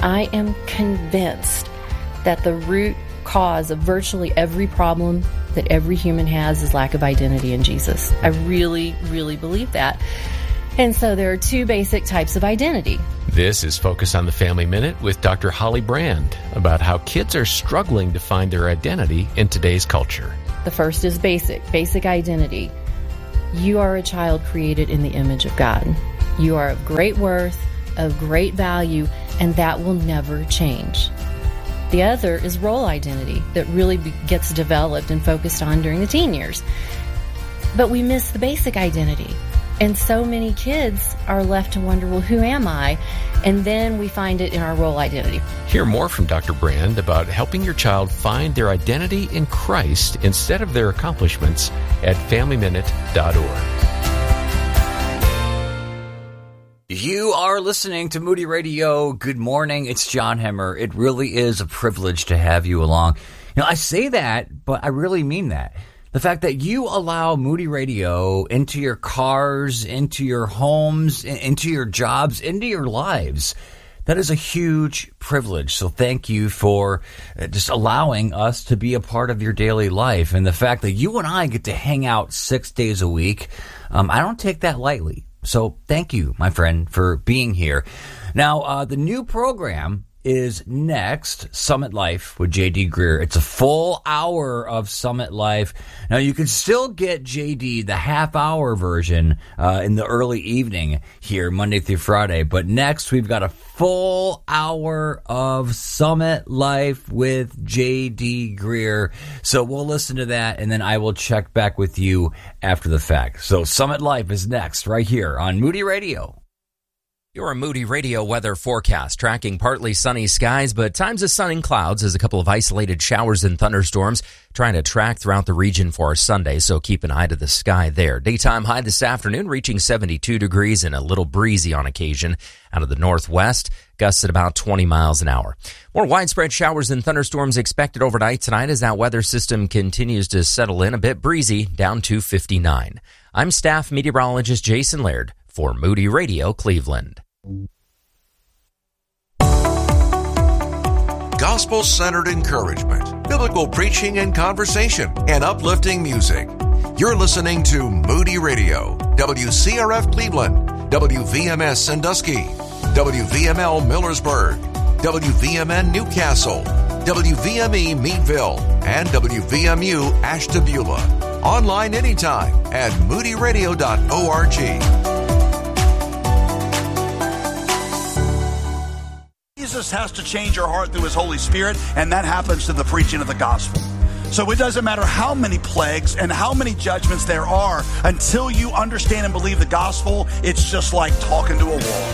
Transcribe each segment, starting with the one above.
I am convinced that the root cause of virtually every problem that every human has is lack of identity in Jesus. I really, really believe that. And so there are two basic types of identity. This is Focus on the Family Minute with Dr. Holly Brand about how kids are struggling to find their identity in today's culture. The first is basic identity. You are a child created in the image of God. You are of great worth, of great value, and that will never change. The other is role identity that really gets developed and focused on during the teen years. But we miss the basic identity. And so many kids are left to wonder, well, who am I? And then we find it in our role identity. Hear more from Dr. Brand about helping your child find their identity in Christ instead of their accomplishments at FamilyMinute.org. You are listening to Moody Radio. Good morning. It's John Hemmer. It really is a privilege to have you along. I say that, but I really mean that. The fact that you allow Moody Radio into your cars, into your homes, into your jobs, into your lives, that is a huge privilege. So thank you for just allowing us to be a part of your daily life. And the fact that you and I get to hang out 6 days a week, I don't take that lightly. So thank you, my friend, for being here. Now, the new program is next, Summit Life with J.D. Greear. It's a full hour of Summit Life. Now, you can still get J.D., the half-hour version, in the early evening here, Monday through Friday. But next, we've got a full hour of Summit Life with J.D. Greear. So we'll listen to that, and then I will check back with you after the fact. So Summit Life is next, right here on Moody Radio. Your Moody Radio weather forecast, tracking partly sunny skies, but times of sun and clouds as a couple of isolated showers and thunderstorms trying to track throughout the region for our Sunday, so keep an eye to the sky there. Daytime high this afternoon reaching 72 degrees and a little breezy on occasion. Out of the northwest, gusts at about 20 miles an hour. More widespread showers and thunderstorms expected overnight tonight as that weather system continues to settle in, a bit breezy, down to 59. I'm staff meteorologist Jason Laird for Moody Radio Cleveland. Gospel-centered encouragement, biblical preaching and conversation, and uplifting music. You're listening to Moody Radio, WCRF Cleveland, WVMS Sandusky, WVML Millersburg, WVMN Newcastle, WVME Meadville, and WVMU Ashtabula. Online anytime at moodyradio.org. Jesus has to change your heart through his Holy Spirit, and that happens through the preaching of the gospel. So it doesn't matter how many plagues and how many judgments there are, until you understand and believe the gospel, it's just like talking to a wall.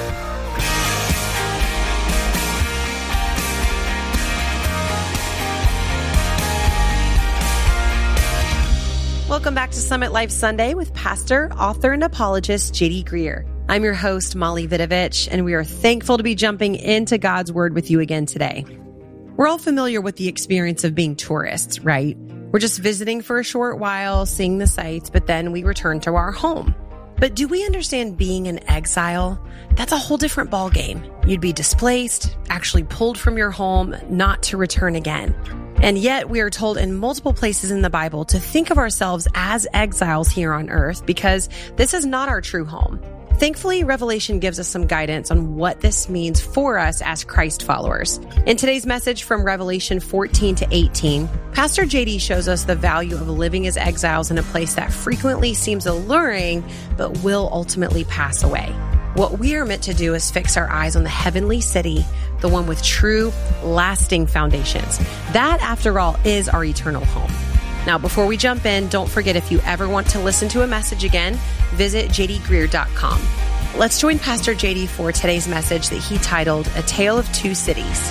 Welcome back to Summit Life Sunday with pastor, author, and apologist J.D. Greear. I'm your host, Molly Vidovich, and we are thankful to be jumping into God's Word with you again today. We're all familiar with the experience of being tourists, right? We're just visiting for a short while, seeing the sights, but then we return to our home. But do we understand being in exile? That's a whole different ballgame. You'd be displaced, actually pulled from your home, not to return again. And yet we are told in multiple places in the Bible to think of ourselves as exiles here on earth because this is not our true home. Thankfully, Revelation gives us some guidance on what this means for us as Christ followers. In today's message from Revelation 14 to 18, Pastor JD shows us the value of living as exiles in a place that frequently seems alluring, but will ultimately pass away. What we are meant to do is fix our eyes on the heavenly city, the one with true, lasting foundations. That, after all, is our eternal home. Now, before we jump in, don't forget, if you ever want to listen to a message again, visit jdgreear.com. Let's join Pastor JD for today's message that he titled, A Tale of Two Cities.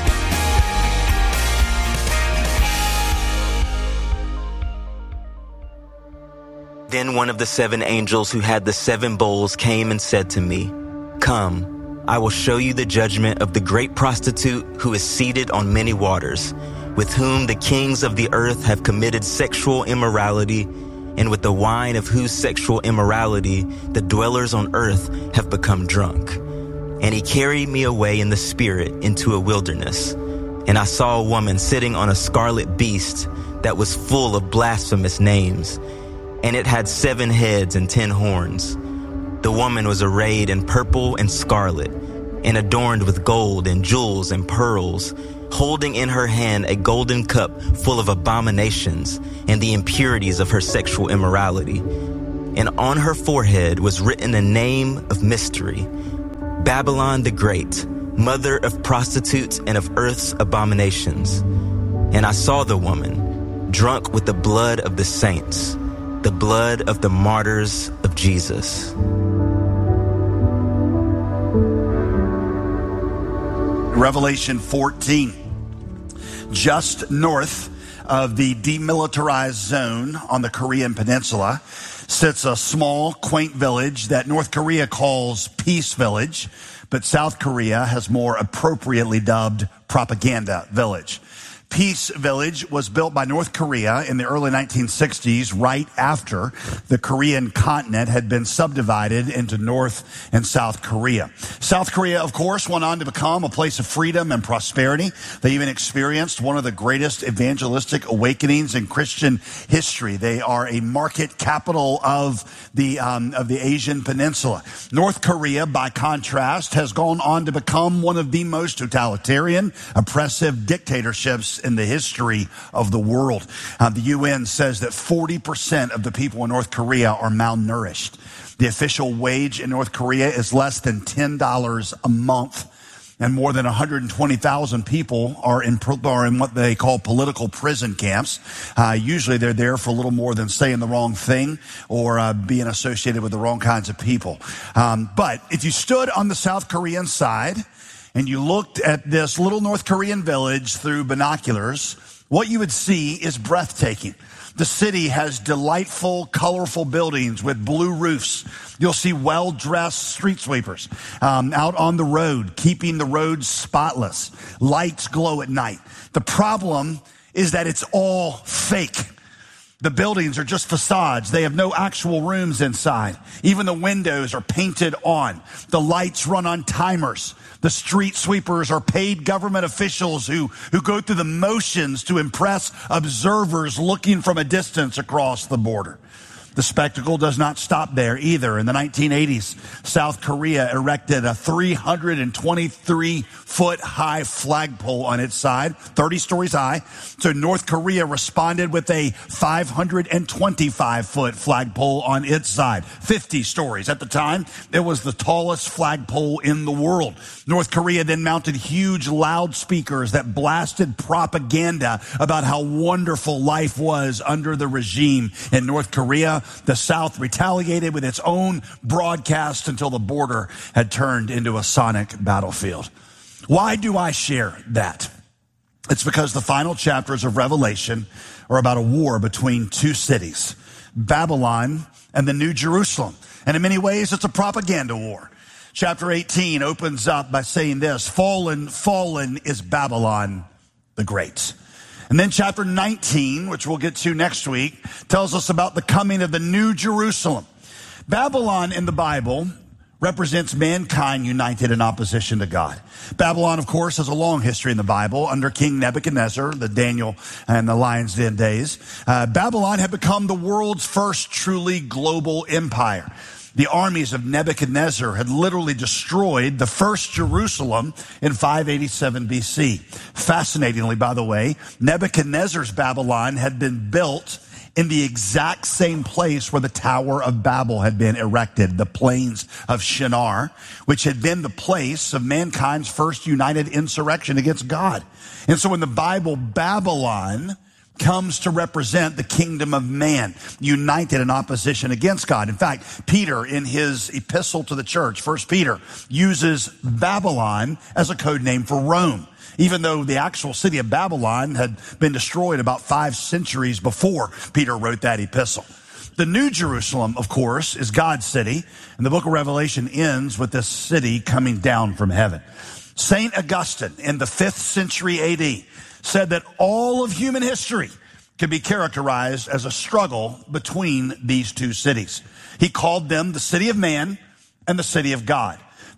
Then one of the seven angels who had the seven bowls came and said to me, "Come, I will show you the judgment of the great prostitute who is seated on many waters, with whom the kings of the earth have committed sexual immorality, and with the wine of whose sexual immorality the dwellers on earth have become drunk. And he carried me away in the spirit into a wilderness. And I saw a woman sitting on a scarlet beast that was full of blasphemous names. And it had 7 heads and 10 horns. The woman was arrayed in purple and scarlet, and adorned with gold and jewels and pearls, holding in her hand a golden cup full of abominations and the impurities of her sexual immorality. And on her forehead was written a name of mystery, Babylon the Great, mother of prostitutes and of earth's abominations. And I saw the woman, drunk with the blood of the saints, the blood of the martyrs of Jesus. Revelation 14, just north of the demilitarized zone on the Korean Peninsula, sits a small, quaint village that North Korea calls Peace Village, but South Korea has more appropriately dubbed Propaganda Village. Peace Village was built by North Korea in the early 1960s, right after the Korean continent had been subdivided into North and South Korea. South Korea, of course, went on to become a place of freedom and prosperity. They even experienced one of the greatest evangelistic awakenings in Christian history. They are a market capital of the Asian Peninsula. North Korea, by contrast, has gone on to become one of the most totalitarian, oppressive dictatorships in the history of the world. The UN says that 40% of the people in North Korea are malnourished. The official wage in North Korea is less than $10 a month. And more than 120,000 people are in what they call political prison camps. Usually they're there for a little more than saying the wrong thing or being associated with the wrong kinds of people. But if you stood on the South Korean side and you looked at this little North Korean village through binoculars, what you would see is breathtaking. The city has delightful, colorful buildings with blue roofs. You'll see well-dressed street sweepers out on the road, keeping the roads spotless. Lights glow at night. The problem is that it's all fake. The buildings are just facades. They have no actual rooms inside. Even the windows are painted on. The lights run on timers. The street sweepers are paid government officials who go through the motions to impress observers looking from a distance across the border. The spectacle does not stop there either. In the 1980s, South Korea erected a 323-foot high flagpole on its side, 30 stories high. So North Korea responded with a 525-foot flagpole on its side, 50 stories. At the time, it was the tallest flagpole in the world. North Korea then mounted huge loudspeakers that blasted propaganda about how wonderful life was under the regime in North Korea. The South retaliated with its own broadcast until the border had turned into a sonic battlefield. Why do I share that? It's because the final chapters of Revelation are about a war between two cities, Babylon and the New Jerusalem. And in many ways, it's a propaganda war. Chapter 18 opens up by saying this, fallen is Babylon the Great. And then chapter 19, which we'll get to next week, tells us about the coming of the New Jerusalem. Babylon in the Bible represents mankind united in opposition to God. Babylon, of course, has a long history in the Bible. Under King Nebuchadnezzar, the Daniel and the Lion's Den days, Babylon had become the world's first truly global empire. The armies of Nebuchadnezzar had literally destroyed the first Jerusalem in 587 BC. Fascinatingly, by the way, Nebuchadnezzar's Babylon had been built in the exact same place where the Tower of Babel had been erected, the plains of Shinar, which had been the place of mankind's first united insurrection against God. And so in the Bible, Babylon comes to represent the kingdom of man, united in opposition against God. In fact, Peter, in his epistle to the church, 1 Peter, uses Babylon as a code name for Rome, even though the actual city of Babylon had been destroyed about 5 centuries before Peter wrote that epistle. The New Jerusalem, of course, is God's city, and the book of Revelation ends with this city coming down from heaven. St. Augustine, in the 5th century AD, said that all of human history could be characterized as a struggle between these two cities. He called them the city of man and the city of God.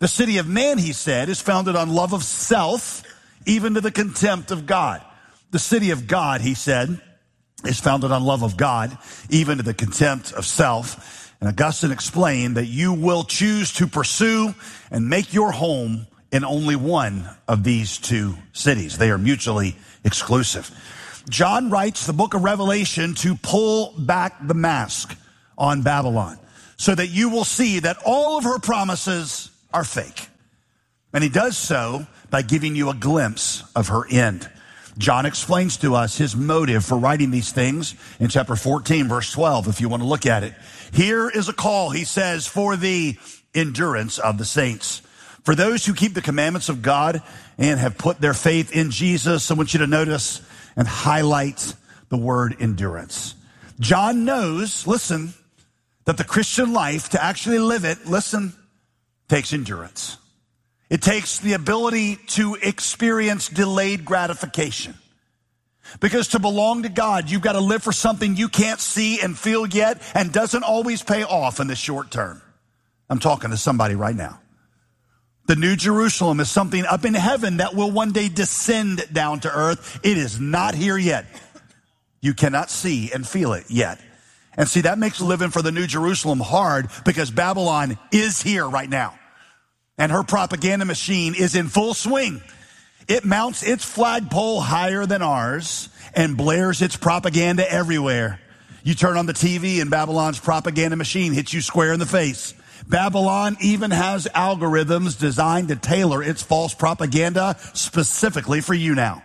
The city of man, he said, is founded on love of self, even to the contempt of God. The city of God, he said, is founded on love of God, even to the contempt of self. And Augustine explained that you will choose to pursue and make your home in only one of these two cities. They are mutually exclusive. John writes the book of Revelation to pull back the mask on Babylon so that you will see that all of her promises are fake. And he does so by giving you a glimpse of her end. John explains to us his motive for writing these things in chapter 14, verse 12, if you want to look at it. Here is a call, he says, for the endurance of the saints. For those who keep the commandments of God and have put their faith in Jesus, I want you to notice and highlight the word endurance. John knows, listen, that the Christian life, to actually live it, listen, takes endurance. It takes the ability to experience delayed gratification. Because to belong to God, you've got to live for something you can't see and feel yet and doesn't always pay off in the short term. I'm talking to somebody right now. The New Jerusalem is something up in heaven that will one day descend down to earth. It is not here yet. You cannot see and feel it yet. And see, that makes living for the New Jerusalem hard because Babylon is here right now. And her propaganda machine is in full swing. It mounts its flagpole higher than ours and blares its propaganda everywhere. You turn on the TV and Babylon's propaganda machine hits you square in the face. Babylon even has algorithms designed to tailor its false propaganda specifically for you now.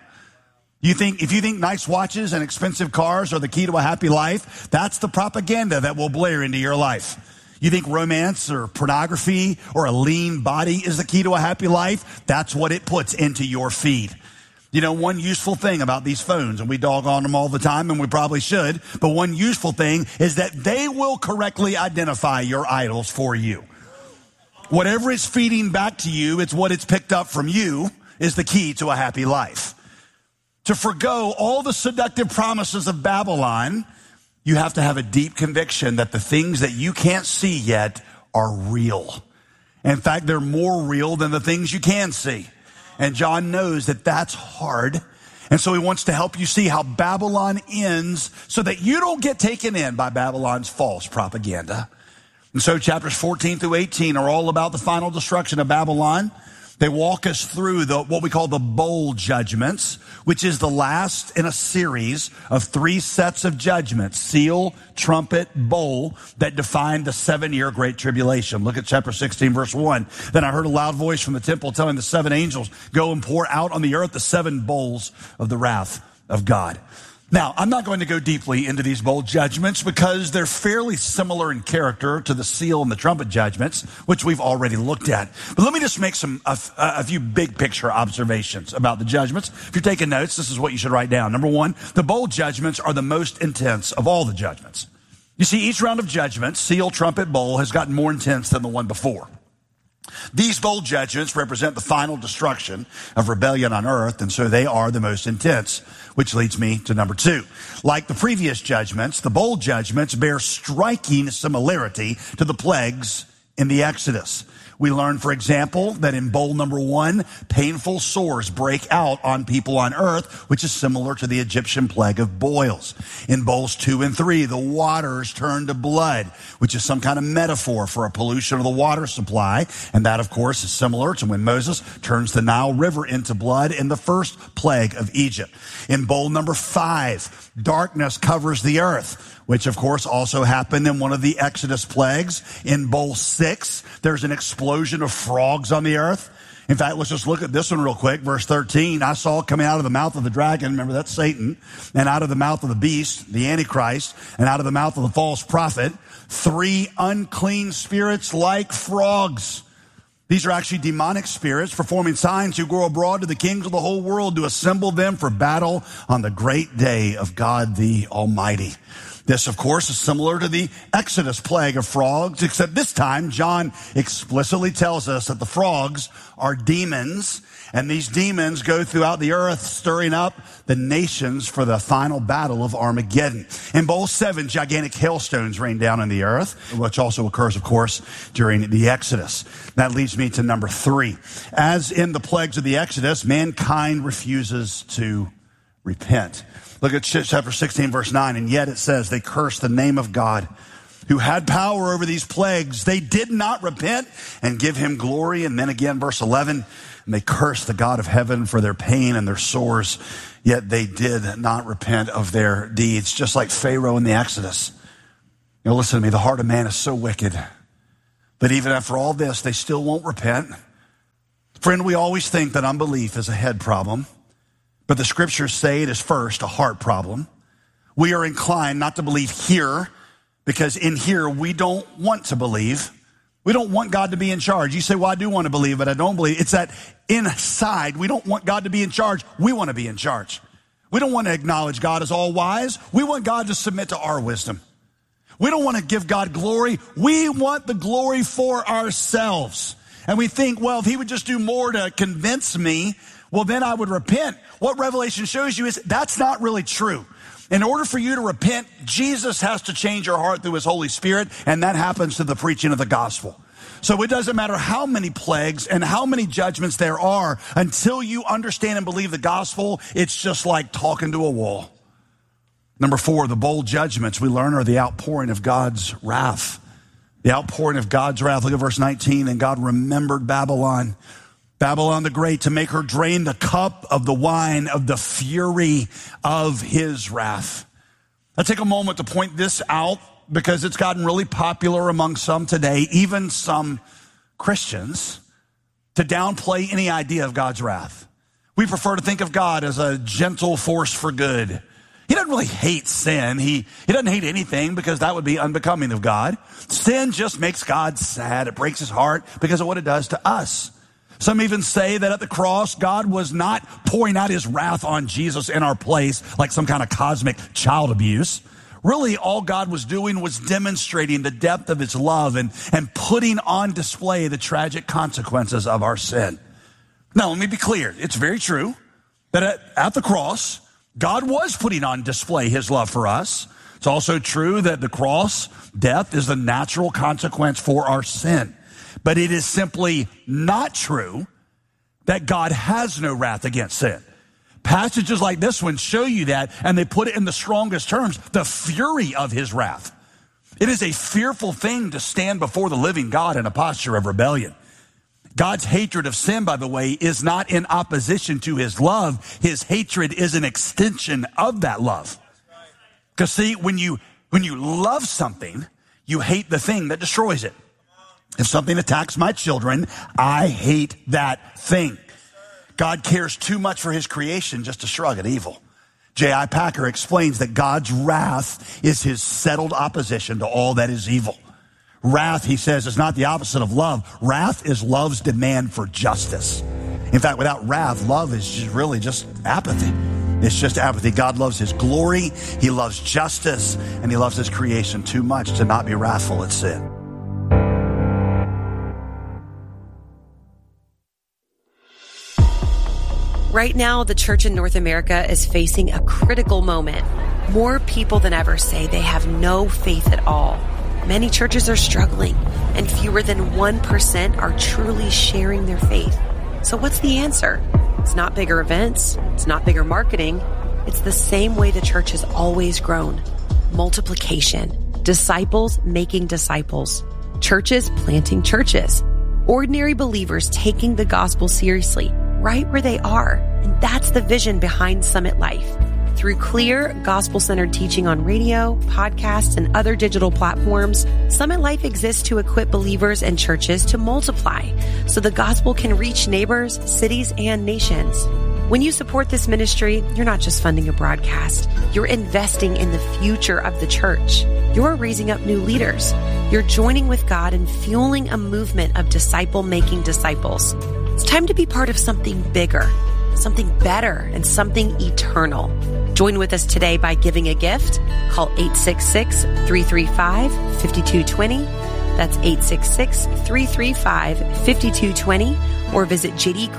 If you think nice watches and expensive cars are the key to a happy life, that's the propaganda that will blare into your life. You think romance or pornography or a lean body is the key to a happy life? That's what it puts into your feed. You know, one useful thing about these phones, and we dog on them all the time, and we probably should, but one useful thing is that they will correctly identify your idols for you. Whatever it's feeding back to you, it's what it's picked up from you, is the key to a happy life. To forgo all the seductive promises of Babylon, you have to have a deep conviction that the things that you can't see yet are real. In fact, they're more real than the things you can see. And John knows that that's hard. And so he wants to help you see how Babylon ends so that you don't get taken in by Babylon's false propaganda. And so chapters 14 through 18 are all about the final destruction of Babylon. They walk us through what we call the bowl judgments, which is the last in a series of 3 sets of judgments, seal, trumpet, bowl, that define the 7-year Great Tribulation. Look at chapter 16, verse 1. Then I heard a loud voice from the temple telling the 7 angels, go and pour out on the earth the 7 bowls of the wrath of God. Now, I'm not going to go deeply into these bowl judgments because they're fairly similar in character to the seal and the trumpet judgments, which we've already looked at. But let me just make a few big picture observations about the judgments. If you're taking notes, this is what you should write down. Number 1, the bowl judgments are the most intense of all the judgments. You see, each round of judgments, seal, trumpet, bowl, has gotten more intense than the one before. These bowl judgments represent the final destruction of rebellion on earth, and so they are the most intense, which leads me to number 2. Like the previous judgments, the bowl judgments bear striking similarity to the plagues in the Exodus. We learn, for example, that in bowl number 1, painful sores break out on people on earth, which is similar to the Egyptian plague of boils. In bowls 2 and 3, the waters turn to blood, which is some kind of metaphor for a pollution of the water supply. And that, of course, is similar to when Moses turns the Nile River into blood in the first plague of Egypt. In bowl number 5, darkness covers the earth, which of course also happened in one of the Exodus plagues. In bowl 6, there's an explosion of frogs on the earth. In fact, let's just look at this one real quick. Verse 13, I saw coming out of the mouth of the dragon, remember that's Satan, and out of the mouth of the beast, the Antichrist, and out of the mouth of the false prophet, 3 unclean spirits like frogs. These are actually demonic spirits performing signs who go abroad to the kings of the whole world to assemble them for battle on the great day of God the Almighty. This, of course, is similar to the Exodus plague of frogs, except this time John explicitly tells us that the frogs are demons, and these demons go throughout the earth, stirring up the nations for the final battle of Armageddon. In bowl 7, gigantic hailstones rain down on the earth, which also occurs, of course, during the Exodus. That leads me to number 3. As in the plagues of the Exodus, mankind refuses to repent. Look at chapter 16, verse 9. And yet it says, they cursed the name of God who had power over these plagues. They did not repent and give him glory. And then again, verse 11, and they cursed the God of heaven for their pain and their sores. Yet they did not repent of their deeds, just like Pharaoh in the Exodus. You know, listen to me. The heart of man is so wicked that even after all this, they still won't repent. Friend, we always think that unbelief is a head problem. But the scriptures say it is first a heart problem. We are inclined not to believe here because in here we don't want to believe. We don't want God to be in charge. You say, well, I do want to believe, but I don't believe. It's that inside we don't want God to be in charge. We want to be in charge. We don't want to acknowledge God as all wise. We want God to submit to our wisdom. We don't want to give God glory. We want the glory for ourselves. And we think, well, if he would just do more to convince me, well, then I would repent. What Revelation shows you is that's not really true. In order for you to repent, Jesus has to change your heart through his Holy Spirit, and that happens through the preaching of the gospel. So it doesn't matter how many plagues and how many judgments there are, until you understand and believe the gospel, it's just like talking to a wall. Number 4, the bold judgments we learn are the outpouring of God's wrath. The outpouring of God's wrath. Look at verse 19. And God remembered Babylon the Great, to make her drain the cup of the wine of the fury of his wrath. I take a moment to point this out because it's gotten really popular among some today, even some Christians, to downplay any idea of God's wrath. We prefer to think of God as a gentle force for good. He doesn't really hate sin. He doesn't hate anything because that would be unbecoming of God. Sin just makes God sad. It breaks his heart because of what it does to us. Some even say that at the cross, God was not pouring out his wrath on Jesus in our place like some kind of cosmic child abuse. Really, all God was doing was demonstrating the depth of his love and putting on display the tragic consequences of our sin. Now, let me be clear. It's very true that at the cross, God was putting on display his love for us. It's also true that the cross, death, is the natural consequence for our sin. But it is simply not true that God has no wrath against sin. Passages like this one show you that, and they put it in the strongest terms, the fury of his wrath. It is a fearful thing to stand before the living God in a posture of rebellion. God's hatred of sin, by the way, is not in opposition to his love. His hatred is an extension of that love. Because see, when you love something, you hate the thing that destroys it. If something attacks my children, I hate that thing. God cares too much for his creation just to shrug at evil. J.I. Packer explains that God's wrath is his settled opposition to all that is evil. Wrath, he says, is not the opposite of love. Wrath is love's demand for justice. In fact, without wrath, love is really just apathy. It's just apathy. God loves his glory, he loves justice, and he loves his creation too much to not be wrathful at sin. Right now, the church in North America is facing a critical moment. More people than ever say they have no faith at all. Many churches are struggling, and fewer than 1% are truly sharing their faith. So what's the answer? It's not bigger events. It's not bigger marketing. It's the same way the church has always grown. Multiplication. Disciples making disciples. Churches planting churches. Ordinary believers taking the gospel seriously, right where they are. And that's the vision behind Summit Life. Through clear, gospel-centered teaching on radio, podcasts, and other digital platforms, Summit Life exists to equip believers and churches to multiply so the gospel can reach neighbors, cities, and nations. When you support this ministry, you're not just funding a broadcast. You're investing in the future of the church. You're raising up new leaders. You're joining with God and fueling a movement of disciple-making disciples. It's time to be part of something bigger, something better, and something eternal. Join with us today by giving a gift. Call 866-335-5220. That's 866-335-5220, or visit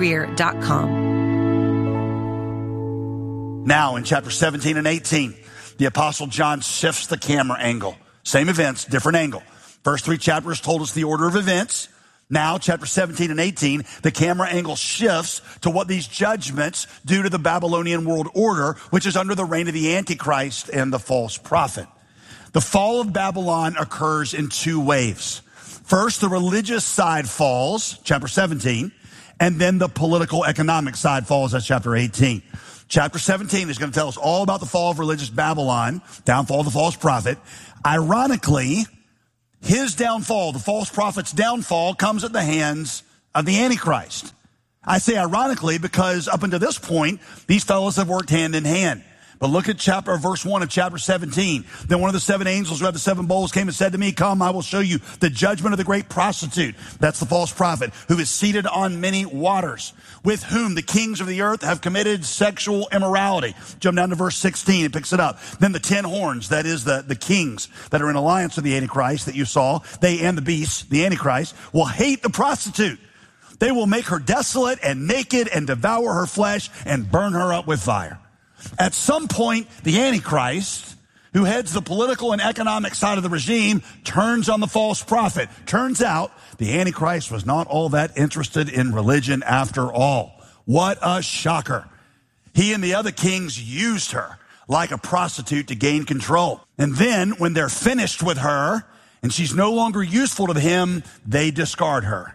jdgreer.com. Now in chapter 17 and 18, the Apostle John shifts the camera angle. Same events, different angle. First 3 chapters told us the order of events. Now, chapter 17 and 18, the camera angle shifts to what these judgments do to the Babylonian world order, which is under the reign of the Antichrist and the false prophet. The fall of Babylon occurs in 2 waves. First, the religious side falls, chapter 17, and then the political economic side falls, that's chapter 18. Chapter 17 is going to tell us all about the fall of religious Babylon, downfall of the false prophet. Ironically, his downfall, the false prophet's downfall, comes at the hands of the Antichrist. I say ironically because up until this point, these fellows have worked hand in hand. But look at verse 1 of chapter 17. Then one of the 7 angels who had the 7 bowls came and said to me, "Come, I will show you the judgment of the great prostitute." That's the false prophet, who is seated on many waters, with whom the kings of the earth have committed sexual immorality. Jump down to verse 16, it picks it up. Then the 10 horns, that is the kings that are in alliance with the Antichrist that you saw, they and the beast, the Antichrist, will hate the prostitute. They will make her desolate and naked and devour her flesh and burn her up with fire. At some point, the Antichrist, who heads the political and economic side of the regime, turns on the false prophet. Turns out, the Antichrist was not all that interested in religion after all. What a shocker. He and the other kings used her like a prostitute to gain control. And then, when they're finished with her, and she's no longer useful to him, they discard her.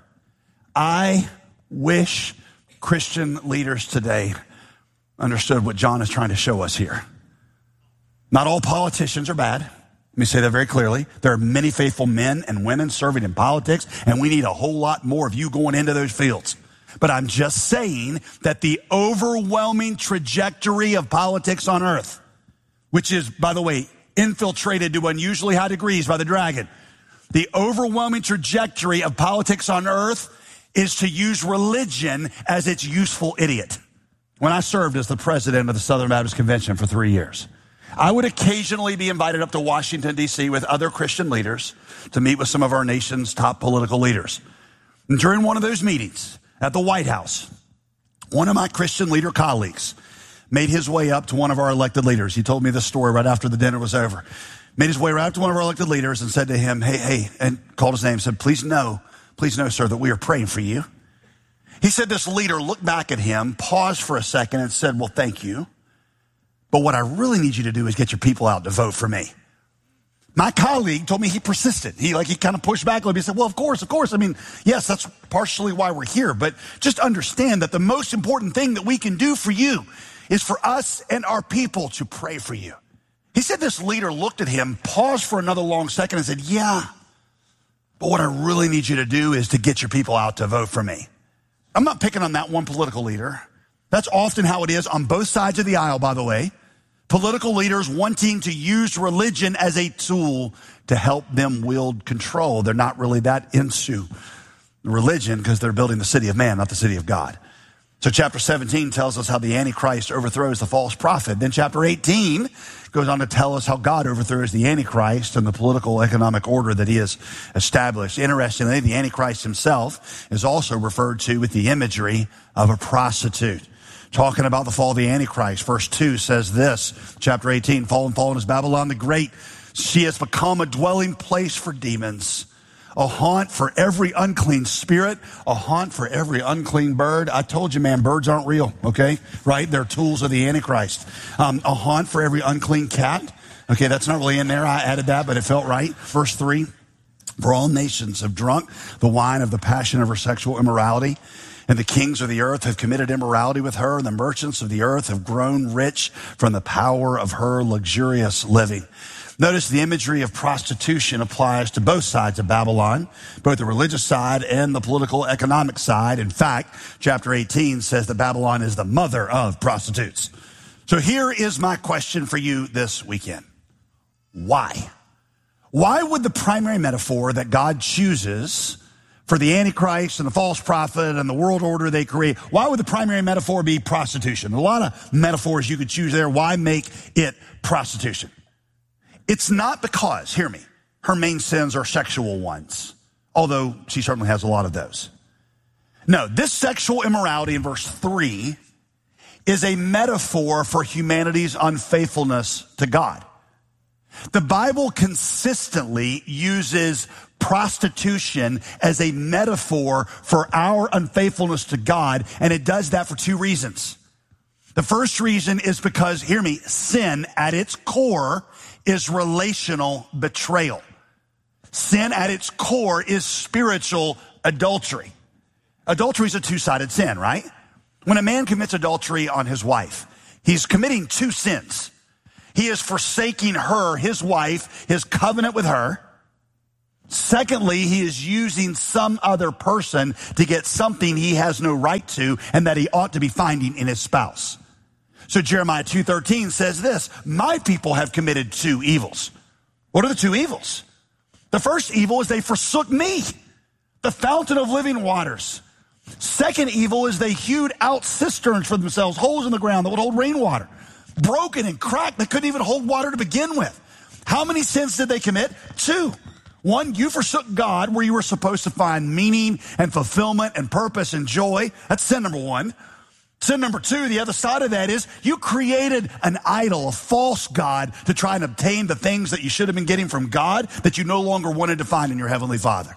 I wish Christian leaders today understood what John is trying to show us here. Not all politicians are bad. Let me say that very clearly. There are many faithful men and women serving in politics, and we need a whole lot more of you going into those fields. But I'm just saying that the overwhelming trajectory of politics on earth, which is, by the way, infiltrated to unusually high degrees by the dragon, the overwhelming trajectory of politics on earth is to use religion as its useful idiot. When I served as the president of the Southern Baptist Convention for 3 years, I would occasionally be invited up to Washington, D.C. with other Christian leaders to meet with some of our nation's top political leaders. And during one of those meetings at the White House, one of my Christian leader colleagues made his way up to one of our elected leaders. He told me this story right after the dinner was over. Made his way right up to one of our elected leaders and said to him, hey, and called his name, said, please know, sir, that we are praying for you. He said this leader looked back at him, paused for a second, and said, well, thank you. But what I really need you to do is get your people out to vote for me. My colleague told me he persisted. He kind of pushed back a little bit. He said, well, of course. I mean, yes, that's partially why we're here. But just understand that the most important thing that we can do for you is for us and our people to pray for you. He said this leader looked at him, paused for another long second, and said, yeah, but what I really need you to do is to get your people out to vote for me. I'm not picking on that one political leader. That's often how it is on both sides of the aisle, by the way. Political leaders wanting to use religion as a tool to help them wield control. They're not really that into religion because they're building the city of man, not the city of God. So chapter 17 tells us how the Antichrist overthrows the false prophet. Then chapter 18 goes on to tell us how God overthrows the Antichrist and the political economic order that he has established. Interestingly, the Antichrist himself is also referred to with the imagery of a prostitute. Talking about the fall of the Antichrist, verse 2 says this, chapter 18, fallen is Babylon the Great. She has become a dwelling place for demons, a haunt for every unclean spirit, a haunt for every unclean bird. I told you, man, birds aren't real, okay? Right? They're tools of the Antichrist. A haunt for every unclean cat. Okay, that's not really in there. I added that, but it felt right. Verse 3, for all nations have drunk the wine of the passion of her sexual immorality. And the kings of the earth have committed immorality with her, and the merchants of the earth have grown rich from the power of her luxurious living. Notice the imagery of prostitution applies to both sides of Babylon, both the religious side and the political economic side. In fact, chapter 18 says that Babylon is the mother of prostitutes. So here is my question for you this weekend. Why? Why would the primary metaphor that God chooses for the Antichrist and the false prophet and the world order they create. Why would the primary metaphor be prostitution? A lot of metaphors you could choose there. Why make it prostitution? It's not because, hear me, her main sins are sexual ones, although she certainly has a lot of those. No, this sexual immorality in verse 3 is a metaphor for humanity's unfaithfulness to God. The Bible consistently uses prostitution as a metaphor for our unfaithfulness to God, and it does that for two reasons. The first reason is because, hear me, sin at its core is relational betrayal. Sin at its core is spiritual adultery. Adultery is a two-sided sin, right? When a man commits adultery on his wife, he's committing two sins. He is forsaking her, his wife, his covenant with her. Secondly, he is using some other person to get something he has no right to and that he ought to be finding in his spouse. So Jeremiah 2:13 says this, my people have committed two evils. What are the two evils? The first evil is they forsook me, the fountain of living waters. Second evil is they hewed out cisterns for themselves, holes in the ground that would hold rainwater. Broken and cracked, they couldn't even hold water to begin with. How many sins did they commit? Two. One, you forsook God where you were supposed to find meaning and fulfillment and purpose and joy. That's sin number one. Sin number two, the other side of that is you created an idol, a false God, to try and obtain the things that you should have been getting from God that you no longer wanted to find in your Heavenly Father.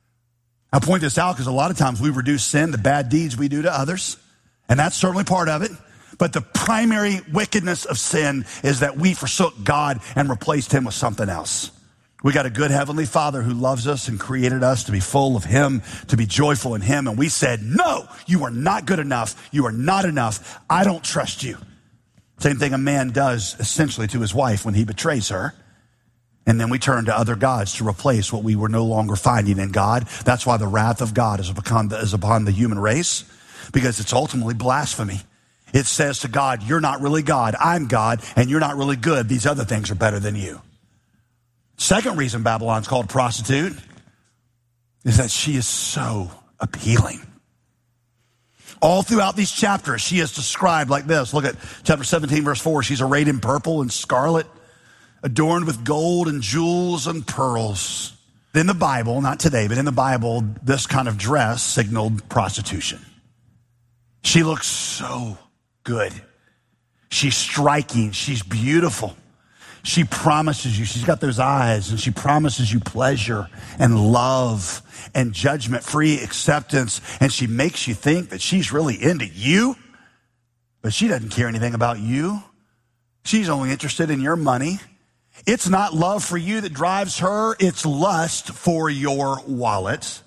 I point this out because a lot of times we reduce sin to bad deeds we do to others, and that's certainly part of it. But the primary wickedness of sin is that we forsook God and replaced him with something else. We got a good Heavenly Father who loves us and created us to be full of him, to be joyful in him. And we said, no, you are not good enough. You are not enough. I don't trust you. Same thing a man does essentially to his wife when he betrays her. And then we turn to other gods to replace what we were no longer finding in God. That's why the wrath of God is upon the human race, because it's ultimately blasphemy. It says to God, you're not really God. I'm God, and you're not really good. These other things are better than you. Second reason Babylon's called a prostitute is that she is so appealing. All throughout these chapters, she is described like this. Look at chapter 17, verse 4. She's arrayed in purple and scarlet, adorned with gold and jewels and pearls. In the Bible, not today, but in the Bible, this kind of dress signaled prostitution. She looks so good. She's striking. She's beautiful. She promises you, she's got those eyes, and she promises you pleasure and love and judgment-free acceptance, and she makes you think that she's really into you, but she doesn't care anything about you. She's only interested in your money. It's not love for you that drives her, it's lust for your wallet.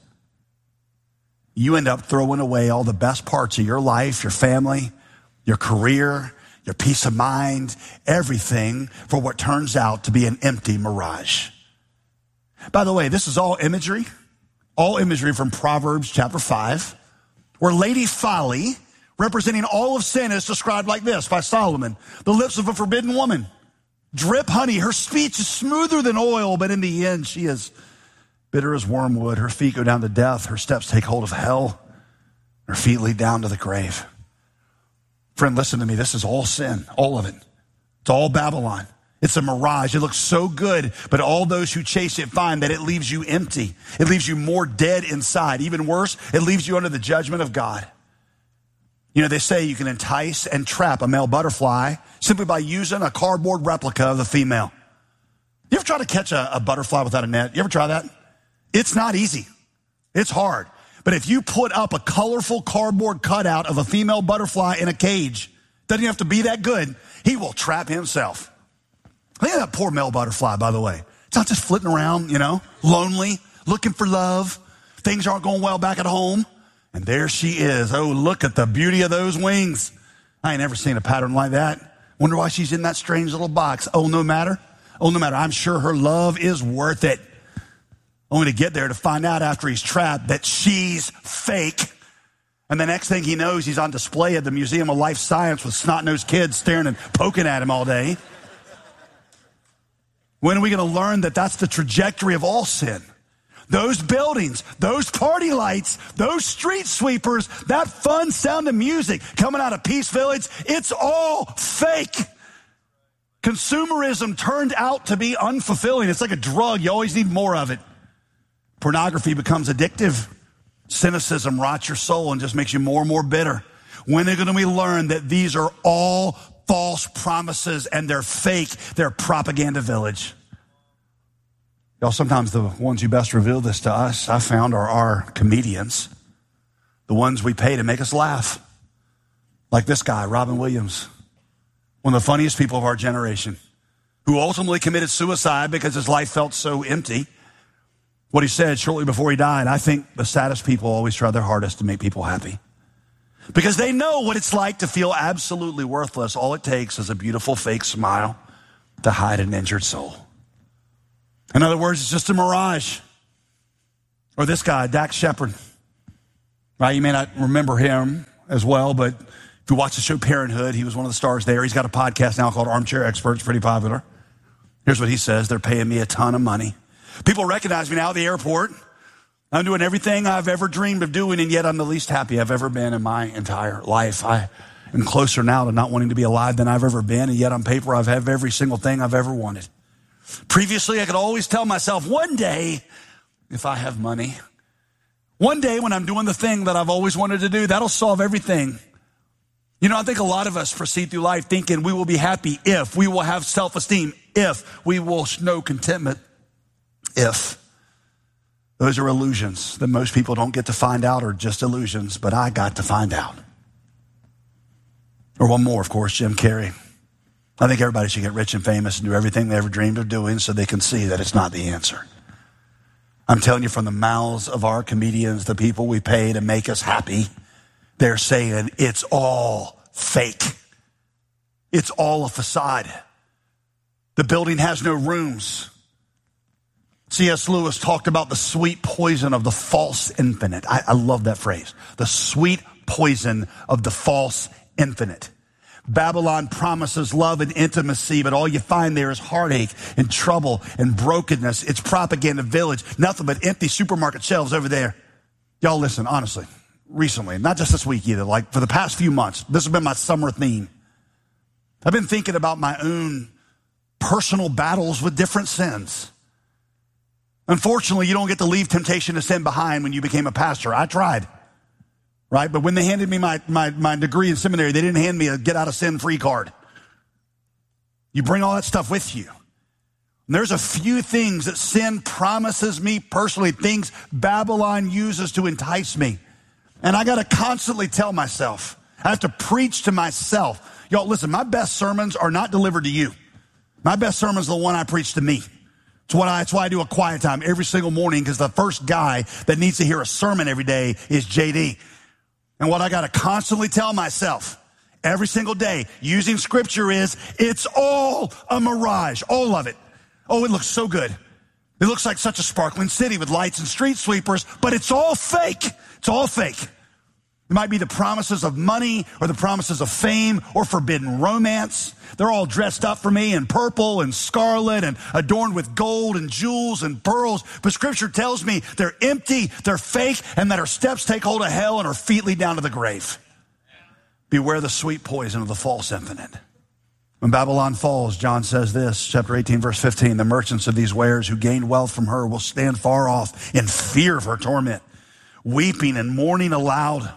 You end up throwing away all the best parts of your life, your family, your career, your peace of mind, everything for what turns out to be an empty mirage. By the way, this is all imagery from Proverbs chapter 5, where Lady Folly, representing all of sin, is described like this by Solomon. The lips of a forbidden woman drip honey. Her speech is smoother than oil, but in the end she is bitter as wormwood. Her feet go down to death. Her steps take hold of hell. Her feet lead down to the grave. Friend, listen to me. This is all sin, all of it. It's all Babylon. It's a mirage. It looks so good, but all those who chase it find that it leaves you empty. It leaves you more dead inside. Even worse, it leaves you under the judgment of God. You know, they say you can entice and trap a male butterfly simply by using a cardboard replica of the female. You ever try to catch a butterfly without a net? You ever try that? It's not easy. It's hard. But if you put up a colorful cardboard cutout of a female butterfly in a cage, doesn't have to be that good, he will trap himself. Look at that poor male butterfly, by the way. It's not just flitting around, lonely, looking for love. Things aren't going well back at home. And there she is. Oh, look at the beauty of those wings. I ain't never seen a pattern like that. Wonder why she's in that strange little box. Oh, no matter. I'm sure her love is worth it. Only to get there to find out after he's trapped that she's fake. And the next thing he knows, he's on display at the Museum of Life Science with snot-nosed kids staring and poking at him all day. When are we going to learn that that's the trajectory of all sin? those buildings, those party lights, those street sweepers, that fun sound of music coming out of Peace Village, it's all fake. Consumerism turned out to be unfulfilling. It's like a drug. You always need more of it. Pornography becomes addictive. Cynicism rots your soul and just makes you more and more bitter. When are we learn that these are all false promises and they're fake? They're propaganda village. Y'all, sometimes the ones who best reveal this to us, I found, are our comedians. The ones we pay to make us laugh. Like this guy, Robin Williams. One of the funniest people of our generation, who ultimately committed suicide because his life felt so empty. What he said shortly before he died, I think the saddest people always try their hardest to make people happy. Because they know what it's like to feel absolutely worthless. All it takes is a beautiful fake smile to hide an injured soul. In other words, it's just a mirage. Or this guy, Dax Shepard. Right? You may not remember him as well, but if you watch the show Parenthood, he was one of the stars there. He's got a podcast now called Armchair Experts, pretty popular. Here's what he says. They're paying me a ton of money. People recognize me now at the airport. I'm doing everything I've ever dreamed of doing, and yet I'm the least happy I've ever been in my entire life. I am closer now to not wanting to be alive than I've ever been, and yet on paper I've had every single thing I've ever wanted. Previously, I could always tell myself, one day, if I have money, one day when I'm doing the thing that I've always wanted to do, that'll solve everything. You know, I think a lot of us proceed through life thinking we will be happy if, we will have self-esteem if, we will know contentment if. Those are illusions that most people don't get to find out, or just illusions, but I got to find out. Or one more, of course, Jim Carrey. I think everybody should get rich and famous and do everything they ever dreamed of doing so they can see that it's not the answer. I'm telling you, from the mouths of our comedians, the people we pay to make us happy, they're saying it's all fake. It's all a facade. The building has no rooms. C.S. Lewis talked about the sweet poison of the false infinite. I love that phrase. The sweet poison of the false infinite. Babylon promises love and intimacy, but all you find there is heartache and trouble and brokenness. It's propaganda village. Nothing but empty supermarket shelves over there. Y'all listen, honestly, recently, not just this week either, like for the past few months, this has been my summer theme. I've been thinking about my own personal battles with different sins. Unfortunately, you don't get to leave temptation to sin behind when you became a pastor. I tried, right? But when they handed me my degree in seminary, they didn't hand me a get out of sin free card. You bring all that stuff with you. And there's a few things that sin promises me personally, things Babylon uses to entice me. And I got to constantly tell myself, I have to preach to myself. Y'all, listen, my best sermons are not delivered to you. My best sermon is the one I preach to me. It's why I do a quiet time every single morning, because the first guy that needs to hear a sermon every day is JD. And what I got to constantly tell myself every single day using scripture is, it's all a mirage, all of it. Oh, it looks so good. It looks like such a sparkling city with lights and street sweepers, but it's all fake. It's all fake. It might be the promises of money or the promises of fame or forbidden romance. They're all dressed up for me in purple and scarlet and adorned with gold and jewels and pearls. But scripture tells me they're empty, they're fake, and that our steps take hold of hell and our feet lead down to the grave. Beware the sweet poison of the false infinite. When Babylon falls, John says this, chapter 18, verse 15, the merchants of these wares who gained wealth from her will stand far off in fear of her torment, weeping and mourning aloud.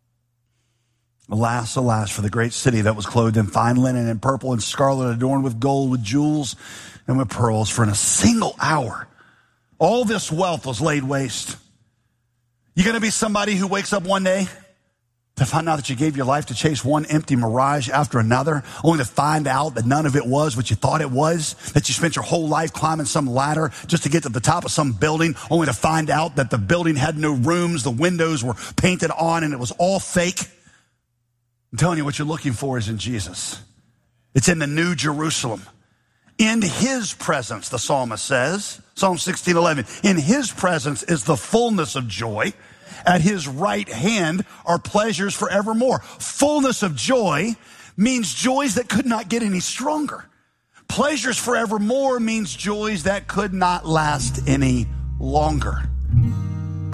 Alas, alas, for the great city that was clothed in fine linen and purple and scarlet, adorned with gold, with jewels, and with pearls. For in a single hour, all this wealth was laid waste. You going to be somebody who wakes up one day to find out that you gave your life to chase one empty mirage after another, only to find out that none of it was what you thought it was, that you spent your whole life climbing some ladder just to get to the top of some building, only to find out that the building had no rooms, the windows were painted on, and it was all fake? I'm telling you, what you're looking for is in Jesus. It's in the New Jerusalem. In his presence, the psalmist says, Psalm 16:11, in his presence is the fullness of joy. At his right hand are pleasures forevermore. Fullness of joy means joys that could not get any stronger. Pleasures forevermore means joys that could not last any longer.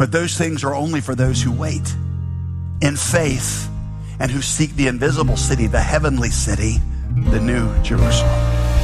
But those things are only for those who wait in faith and who seek the invisible city, the heavenly city, the new Jerusalem.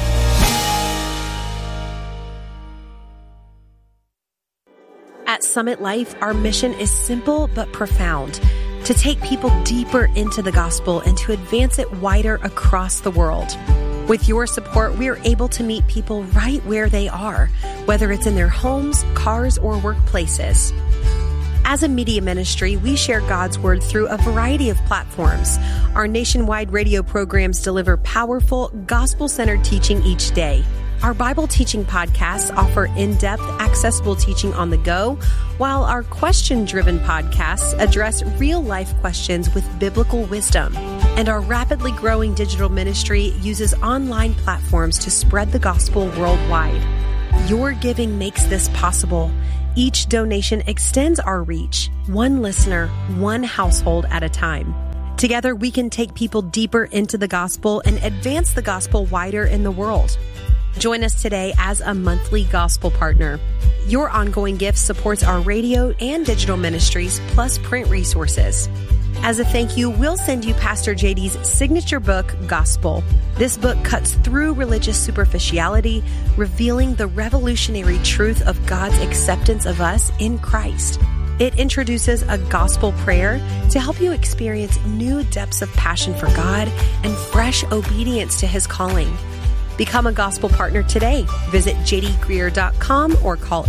At Summit Life, our mission is simple but profound: to take people deeper into the gospel and to advance it wider across the world. With your support, we are able to meet people right where they are, whether it's in their homes, cars, or workplaces. As a media ministry, we share God's word through a variety of platforms. Our nationwide radio programs deliver powerful, gospel-centered teaching each day. Our Bible teaching podcasts offer in-depth, accessible teaching on the go, while our question-driven podcasts address real-life questions with biblical wisdom. And our rapidly growing digital ministry uses online platforms to spread the gospel worldwide. Your giving makes this possible. Each donation extends our reach, one listener, one household at a time. Together, we can take people deeper into the gospel and advance the gospel wider in the world. Join us today as a monthly gospel partner. Your ongoing gift supports our radio and digital ministries, plus print resources. As a thank you, we'll send you Pastor JD's signature book, Gospel. This book cuts through religious superficiality, revealing the revolutionary truth of God's acceptance of us in Christ. It introduces a gospel prayer to help you experience new depths of passion for God and fresh obedience to His calling. Become a gospel partner today. Visit jdgreer.com or call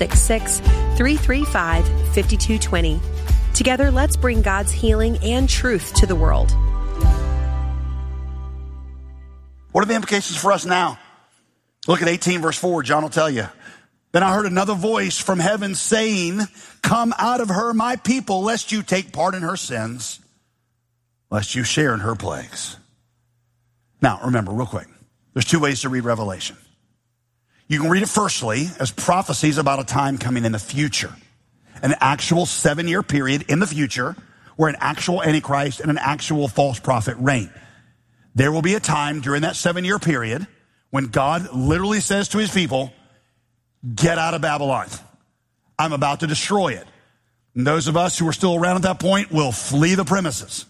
866-335-5220. Together, let's bring God's healing and truth to the world. What are the implications for us now? Look at 18 verse 4. John will tell you. Then I heard another voice from heaven saying, "Come out of her, my people, lest you take part in her sins, lest you share in her plagues." Now, remember, real quick, there's two ways to read Revelation. You can read it firstly as prophecies about a time coming in the future. An actual 7-year period in the future where an actual Antichrist and an actual false prophet reign. There will be a time during that 7-year period when God literally says to his people, "Get out of Babylon. I'm about to destroy it." And those of us who are still around at that point will flee the premises.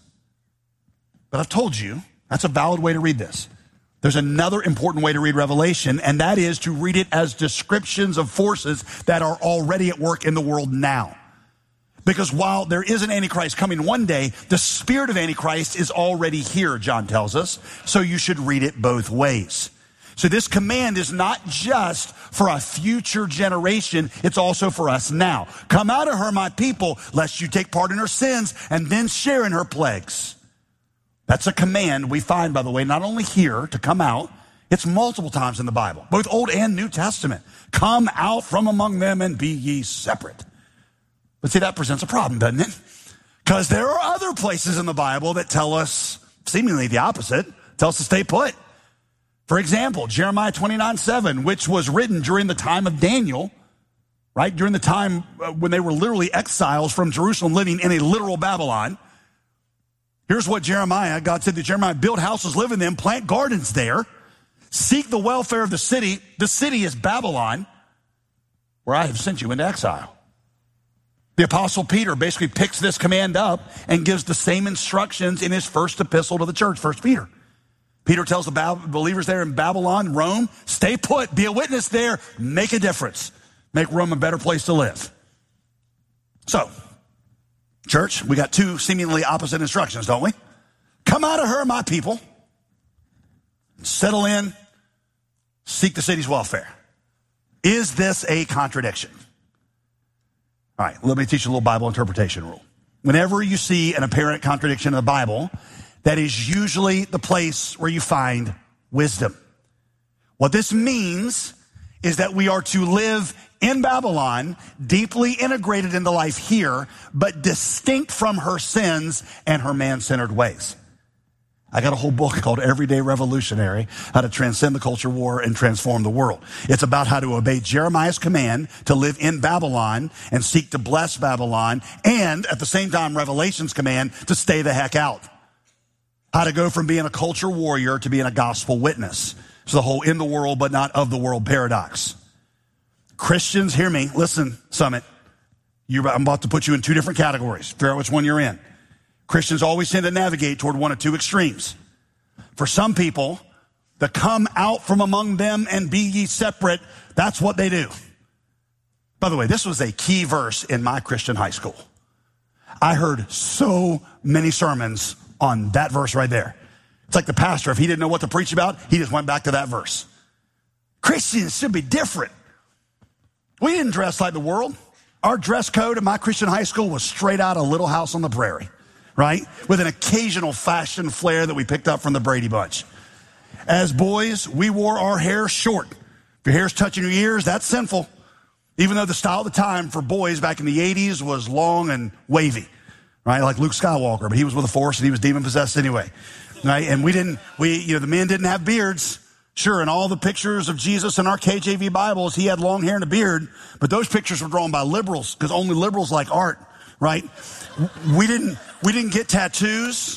But I've told you, that's a valid way to read this. There's another important way to read Revelation, and that is to read it as descriptions of forces that are already at work in the world now. Because while there is an Antichrist coming one day, the spirit of Antichrist is already here, John tells us. So you should read it both ways. So this command is not just for a future generation, it's also for us now. Come out of her, my people, lest you take part in her sins and then share in her plagues. That's a command we find, by the way, not only here to come out, it's multiple times in the Bible, both Old and New Testament. Come out from among them and be ye separate. But see, that presents a problem, doesn't it? Because there are other places in the Bible that tell us seemingly the opposite, tell us to stay put. For example, Jeremiah 29:7, which was written during the time of Daniel, right? During the time when they were literally exiles from Jerusalem living in a literal Babylon. Here's what God said to Jeremiah, "Build houses, live in them, plant gardens there, seek the welfare of the city. The city is Babylon, where I have sent you into exile." The Apostle Peter basically picks this command up and gives the same instructions in his first epistle to the church, 1 Peter. Peter tells the believers there in Babylon, Rome, stay put, be a witness there, make a difference, make Rome a better place to live. So, church, we got two seemingly opposite instructions, don't we? Come out of her, my people. Settle in. Seek the city's welfare. Is this a contradiction? All right, let me teach you a little Bible interpretation rule. Whenever you see an apparent contradiction in the Bible, that is usually the place where you find wisdom. What this means is that we are to live in Babylon, deeply integrated into life here, but distinct from her sins and her man-centered ways. I got a whole book called Everyday Revolutionary, How to Transcend the Culture War and Transform the World. It's about how to obey Jeremiah's command to live in Babylon and seek to bless Babylon, and at the same time, Revelation's command to stay the heck out. How to go from being a culture warrior to being a gospel witness. It's the whole in the world but not of the world paradox. Christians, hear me, listen, Summit. I'm about to put you in two different categories. Figure out which one you're in. Christians always tend to navigate toward one of two extremes. For some people, the come out from among them and be ye separate, that's what they do. By the way, this was a key verse in my Christian high school. I heard so many sermons on that verse right there. It's like the pastor, if he didn't know what to preach about, he just went back to that verse. Christians should be different. We didn't dress like the world. Our dress code in my Christian high school was straight out of Little House on the Prairie, right? With an occasional fashion flair that we picked up from the Brady Bunch. As boys, we wore our hair short. If your hair's touching your ears, that's sinful. Even though the style of the time for boys back in the 80s was long and wavy, right? Like Luke Skywalker, but he was with the Force and he was demon-possessed anyway, right? And the men didn't have beards. Sure, in all the pictures of Jesus in our KJV Bibles, he had long hair and a beard, but those pictures were drawn by liberals because only liberals like art, right? We didn't get tattoos.